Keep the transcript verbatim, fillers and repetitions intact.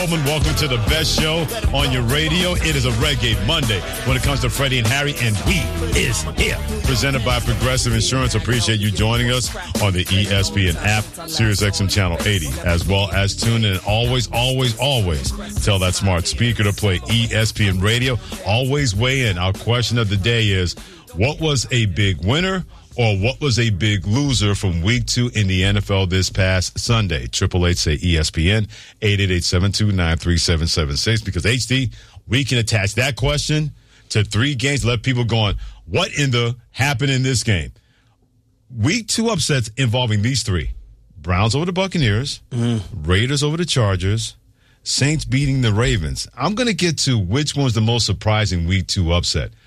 Welcome to the best show on your radio. It is a Reggae Monday when it comes to Freddie and Harry, and we is here. Presented by Progressive Insurance. Appreciate you joining us on the E S P N app, Sirius X M Channel eighty, as well as tune in and always, always, always tell that smart speaker to play E S P N Radio. Always weigh in. Our question of the day is, what was a big winner or what was a big loser from week two in the N F L this past Sunday? Triple Eight say E S P N, eight eight eight, seven two nine, three seven seven six. Because H D, we can attach that question to three games, let people going, what in the happened in this game? Week two upsets involving these three. Browns over the Buccaneers, mm. Raiders over the Chargers, Saints beating the Ravens. I'm going to get to which one's the most surprising week two upset.